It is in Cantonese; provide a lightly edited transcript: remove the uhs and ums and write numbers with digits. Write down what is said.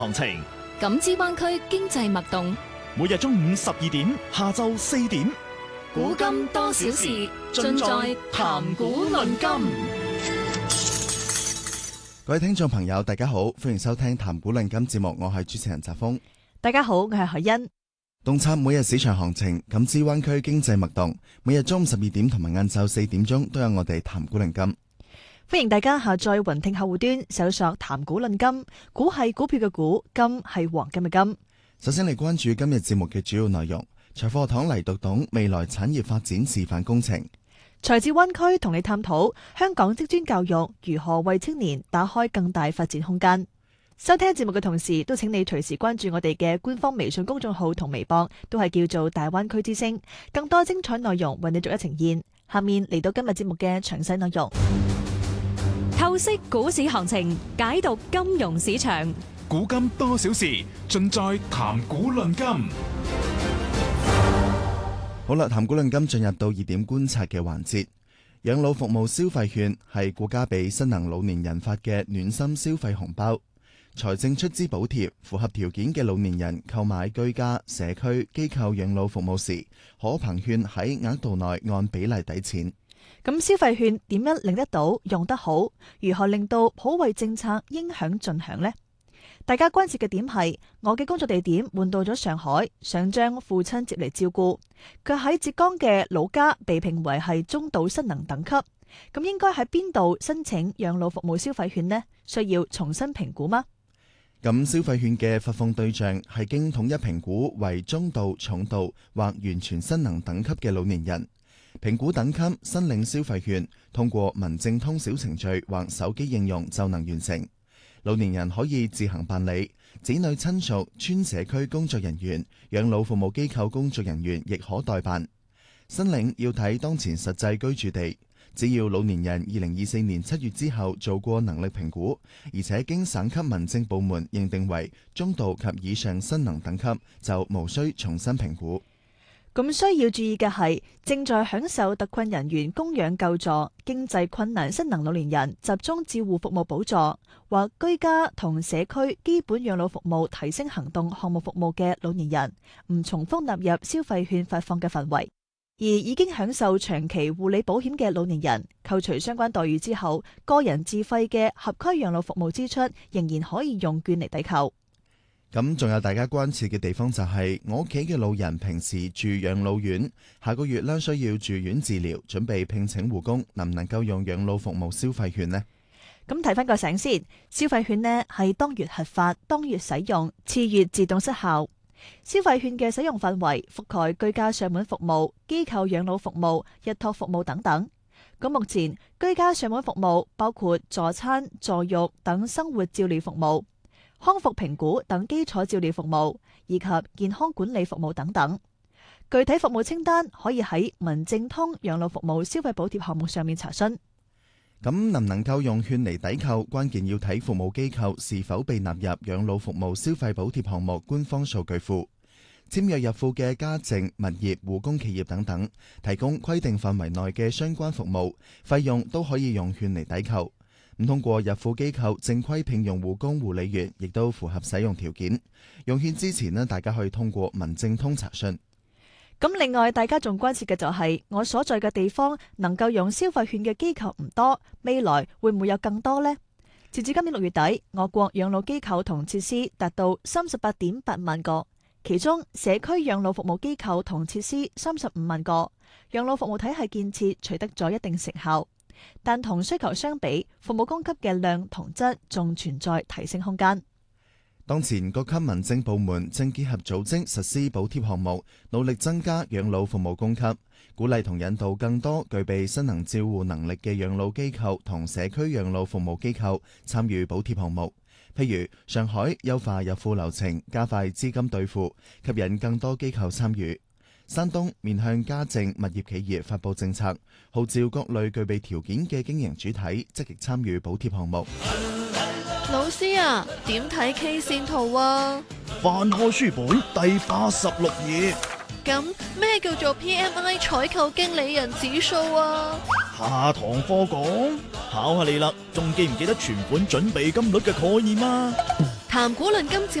行情， 錦之灣區經濟脈動， 每日中午12點，下晝4點， 古今多少事，盡在談古論今。 各位聽眾朋友，大家好，歡迎收聽談古論今節目，我係主持人澤峰。 大家好，我係海欣。 洞察每日市場行情，錦之灣區經濟脈動，每日中午12點同埋晏晝4點鐘都有我哋談古論今。 歡迎大家下載雲聽客戶端，搜索談古論今。股係股票嘅股，金係黃金嘅金。 首先嚟關注今日節目嘅主要內容。財貨堂嚟讀懂未來產業發展示範工程。 財智灣區同你探討香港職專教育如何為青年打開更大發展空間。收聽節目嘅同時，都請你隨時關注我哋嘅官方微信公眾號同微博，都係叫做大灣區之聲。更多精彩內容為你逐一呈現。下面嚟到今日節目嘅詳細內容。 透析股市行情，解讀金融市場， 古今多少事，盡在談古論今。 好啦，談古論今進入到熱點觀察嘅環節。養老服務消費券係國家俾新能老年人發嘅暖心消費紅包，財政出資補貼符合條件嘅老年人購買居家、社區、機構養老服務時，可憑券喺額度內按比例抵錢。 咁消費券點樣令得到用得好？如何令到普惠政策應享盡享呢？大家關切嘅點係，我嘅工作地點換到咗上海，想將父親接嚟照顧。佢喺浙江嘅老家被評為係中度失能等級，咁應該喺邊度申請養老服務消費券呢？需要重新評估嗎？ 咁消費券嘅發放對象係經統一評估為中度、重度或完全失能等級嘅老年人。評估等級申領消費券，通過民政通小程序或手機應用就能完成。老年人可以自行辦理，子女親屬、村社區工作人員、養老服務機構工作人員亦可代辦。申領要睇當前實際居住地，只要老年人2024年7月之後做過能力評估，而且經省級民政部門認定為中度及以上失能等級，就無需重新評估。 咁需要注意嘅係，正在享受特困人員供養救助、經濟困難失能老年人集中照護服務補助或居家同社區基本養老服務提升行動項目服務嘅老年人，唔重複納入消費券發放嘅範圍。而已經享受長期護理保險嘅老年人，扣除相關待遇之後，個人自費嘅合區養老服務支出仍然可以用券嚟抵扣。 咁仲有大家關切嘅地方就係，我屋企嘅老人平時住養老院，下個月呢需要住院治療，準備聘請護工，能唔能夠用養老服務消費券呢？ 咁睇翻個醒先，消費券呢係當月核發，當月使用，次月自動失效。消費券嘅使用範圍覆蓋居家上門服務、機構養老服務、日託服務等等。咁目前居家上門服務包括助餐、助育等生活照料服務、康復評估等基礎照料服務，以及健康管理服務等等。具體服務清單可以喺民政通養老服務消費補貼項目上面查詢。 咁能唔能夠用券嚟抵扣，關鍵要睇服務機構是否被納入養老服務消費補貼項目官方數據庫。簽約入庫嘅家政、物業、護工企業等等，提供規定範圍內嘅相關服務，費用都可以用券嚟抵扣。唔通過入庫機構正規聘用護工護理員，亦都符合使用條件。用券之前呢，大家可以通過民政通查詢。 咁另外，大家仲關切嘅就係，我所在嘅地方能夠用消費券嘅機構唔多，未來會唔會有更多呢？截至今年6月底，我國養老機構同設施達到38.8萬個，其中社區養老服務機構同設施35萬個，養老服務體系建設取得咗一定成效。但同需求相比，服務供給嘅量同質仲存在提升空間。 當前各級民政部門正結合組織實施補貼項目，努力增加養老服務供給，鼓勵同引導更多具備失能照護能力嘅養老機構同社區養老服務機構參與補貼項目。譬如上海優化入庫流程，加快資金兌付，吸引更多機構參與。山東面向家政物業企業發佈政策，號召各類具備條件嘅經營主體積極參與補貼項目。 老師啊，點睇 K 線圖啊？ 翻開書本第86頁。 咁咩叫做 PMI 採購經理人指數啊？ 下堂課講，考下你啦，仲記唔記得存款準備金率嘅概念啊？ 談股論今節